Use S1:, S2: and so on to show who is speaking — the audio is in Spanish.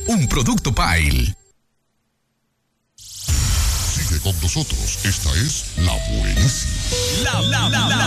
S1: un producto Pile.
S2: Sigue con nosotros, esta es La Buenísima.
S1: La